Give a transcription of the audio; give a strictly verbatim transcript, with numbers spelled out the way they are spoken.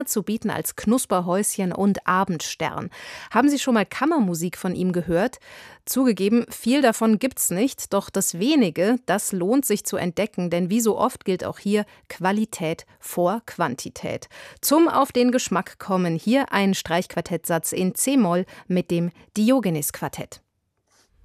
zu bieten als Knusperhäuschen und Abendstern. Haben Sie schon mal Kammermusik von ihm gehört? Zugegeben, viel davon gibt's nicht, doch das wenige, das lohnt sich zu entdecken, denn wie so oft gilt auch hier Qualität vor Quantität. Zum auf den Geschmack kommen hier ein Streichquartettsatz in C-Moll mit dem Diogenes-Quartett.